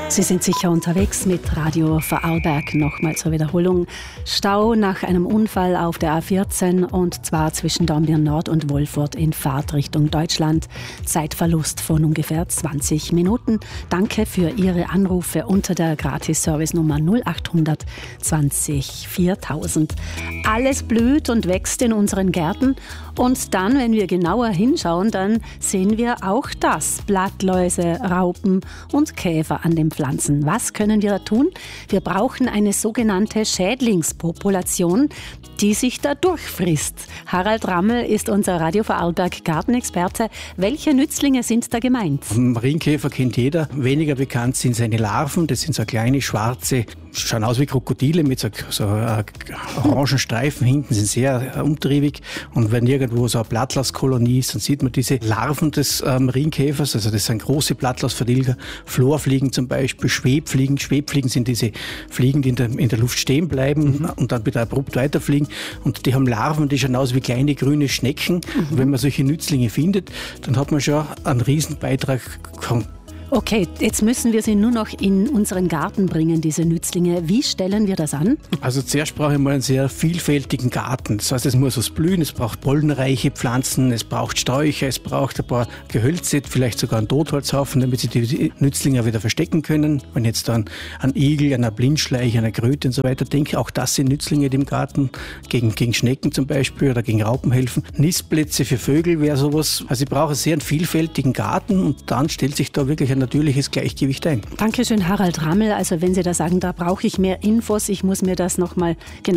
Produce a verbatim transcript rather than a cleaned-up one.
Sie sind sicher unterwegs mit Radio Vorarlberg. Nochmal zur Wiederholung. Stau nach einem Unfall auf der A vierzehn und zwar zwischen Dornbirn Nord und Wolfurt in Fahrtrichtung Deutschland. Zeitverlust von ungefähr zwanzig Minuten. Danke für Ihre Anrufe unter der Gratis-Service-Nummer null achthundert zwanzig viertausend. Alles blüht und wächst in unseren Gärten. Und dann, wenn wir genauer hinschauen, dann sehen wir auch das. Blattläuse, Raupen und Käfer an den Pflanzen. Was können wir tun? Wir brauchen eine sogenannte Schädlingspopulation, die sich da durchfrisst. Harald Rammel ist unser Radio Vorarlberg Gartenexperte. Welche Nützlinge sind da gemeint? Marienkäfer kennt jeder. Weniger bekannt sind seine Larven. Das sind so kleine, schwarze, schauen aus wie Krokodile mit so, so äh, orangen Streifen hinten, sind sehr äh, umtriebig. Und wenn irgendwo so eine Blattlaus-Kolonie ist, dann sieht man diese Larven des äh, Marienkäfers. Also das sind große Blattlausvertilger, Florfliegen zum Beispiel, Schwebfliegen. Schwebfliegen sind diese Fliegen, die in der, in der Luft stehen bleiben mhm. und dann wieder abrupt weiterfliegen. Und die haben Larven, die schauen aus wie kleine grüne Schnecken. Mhm. Und wenn man solche Nützlinge findet, dann hat man schon einen Riesenbeitrag bekommen. Okay, jetzt müssen wir sie nur noch in unseren Garten bringen, diese Nützlinge. Wie stellen wir das an? Also zuerst brauche ich mal einen sehr vielfältigen Garten. Das heißt, es muss was blühen, es braucht pollenreiche Pflanzen, es braucht Sträucher, es braucht ein paar Gehölze, vielleicht sogar einen Totholzhaufen, damit sie die Nützlinge wieder verstecken können. Wenn ich jetzt dann an Igel, an eine Blindschleiche, an eine Kröte und so weiter denke, auch das sind Nützlinge, die im Garten gegen, gegen Schnecken zum Beispiel oder gegen Raupen helfen. Nistplätze für Vögel wäre sowas. Also ich brauche einen sehr vielfältigen Garten und dann stellt sich da wirklich ein natürliches Gleichgewicht ein. Dankeschön, Harald Rammel. Also wenn Sie da sagen, da brauche ich mehr Infos, ich muss mir das nochmal genau